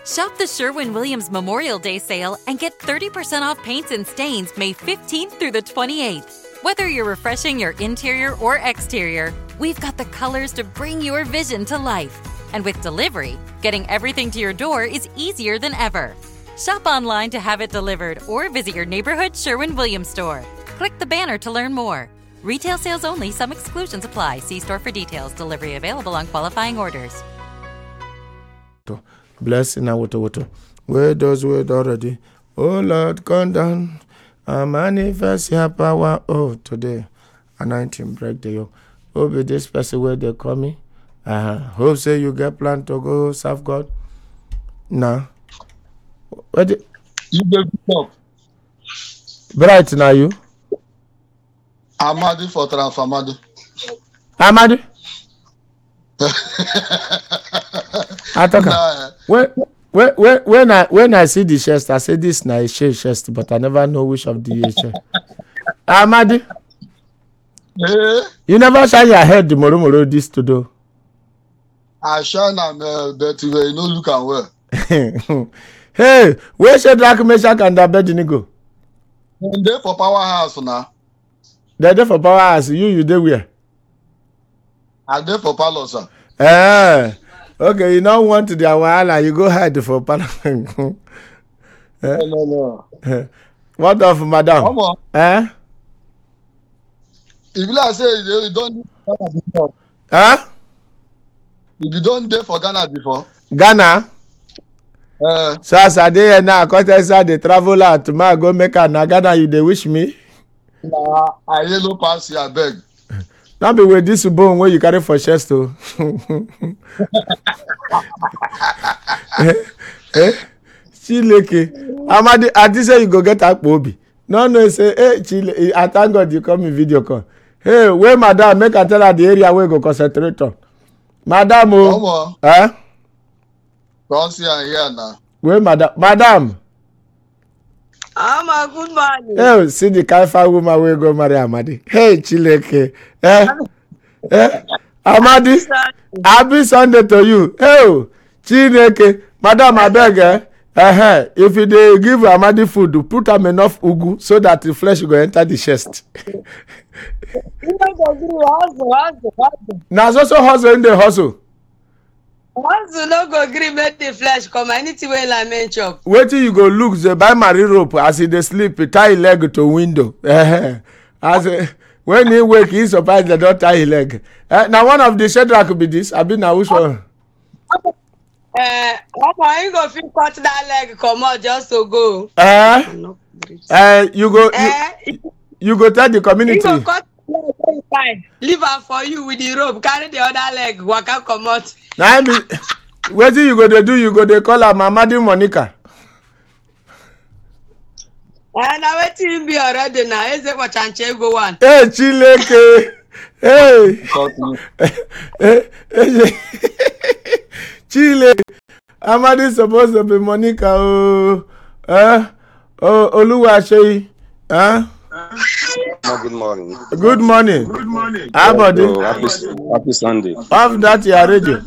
Shop the Sherwin-Williams Memorial Day sale and get 30% off paints and stains May 15th through the 28th. Whether you're refreshing your interior or exterior, we've got the colors to bring your vision to life. And with delivery, getting everything to your door is easier than ever. Shop online to have it delivered or visit your neighborhood Sherwin-Williams store. Click the banner to learn more. Retail sales only. Some exclusions apply. See store for details. Delivery available on qualifying orders. Blessing and water. Where does word already? Oh Lord, come down and manifest your power. Oh, today, anointing break the yoke. Oh, be this person where they call me. Hope say you get plan to go serve God. Nah. What You get up. Bright now you? Amadi for Transformado. Amadi? I talk. Nah, When I see the chest, I say this na a chest, but I never know which of the chest. Amadi, you never shine your head the moro this to do. I shine am, but you no look am well. Hey, where should Drake Meshach and Abednego? Dem dey for powerhouse now. They're there for powerhouse. You there where? I dey for palace, sir. Okay, you don't want to the wahala, you go hide for palace. No. What of madam? Come on. If you like say you don dey for Ghana before. If you don dey for Ghana before. Ghana? So as I dey here now, because I dey travel out, tomorrow go make a Ghana, you dey wish me? Nah, I yellow pass here, abeg. Not be with this bone where you carry for chest to. Chileke. Amadi, I did say you go get up Bobby. No, say, hey, Chile, I thank God you come in video call. Hey, where madam, make I tell her the area where go concentrate on. Madam, Come on. Don't see her here now. Where madam? Good morning. Hey, see the Kaifa woman where go marry Amadi. Hey, Chileke. Amadi, happy Sunday to you. Hey, Chineke, madam, I beg, if you dey give Amadi food, put am enough ugu so that the flesh go enter the chest. Hustle. Now, also hustle in the hustle. Hustle no go gree make the flesh come. Anything wey like men chop. Wetin you go look, say buy marine rope as he dey sleep, tie his leg to window. When he wake, he surprised they don't tie his leg. Now one of the Shadrach be this. I be now which one? You go fit cut that leg come out just to go. You go tell the community. You go cut the leg fine. Leave am for you with the rope. Carry the other leg. Waka come out. Now wetin you go dey do? You go dey call her Mamadi Monica. Na wetin you be already now. Eze for chanche go one. Hey, Chileke. Hey. Chile. Amadi supposed to be Monica. Oluwaseyi. Good morning. Good morning. How about it? Happy Sunday. Off that your radio.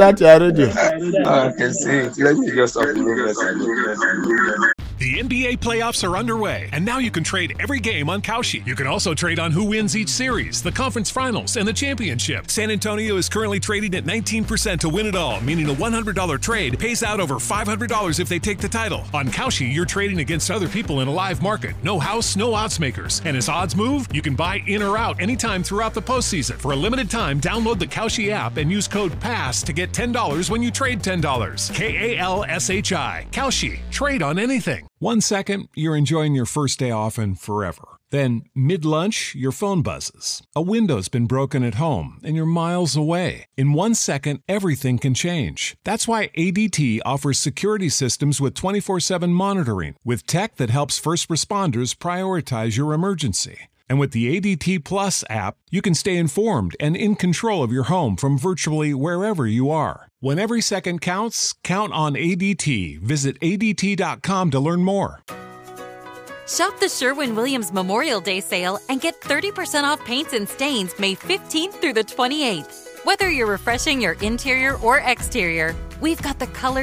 I can see it. Let me just upload. The NBA playoffs are underway, and now you can trade every game on Kalshi. You can also trade on who wins each series, the conference finals, and the championship. San Antonio is currently trading at 19% to win it all, meaning a $100 trade pays out over $500 if they take the title. On Kalshi, you're trading against other people in a live market. No house, no odds makers. And as odds move, you can buy in or out anytime throughout the postseason. For a limited time, download the Kalshi app and use code PASS to get $10 when you trade $10. KALSHI. Kalshi. Trade on anything. 1 second, you're enjoying your first day off and forever. Then, mid-lunch, your phone buzzes. A window's been broken at home and you're miles away. In 1 second, everything can change. That's why ADT offers security systems with 24/7 monitoring, with tech that helps first responders prioritize your emergency. And with the ADT Plus app, you can stay informed and in control of your home from virtually wherever you are. When every second counts, count on ADT. Visit ADT.com to learn more. Shop the Sherwin-Williams Memorial Day sale and get 30% off paints and stains May 15th through the 28th. Whether you're refreshing your interior or exterior, we've got the colors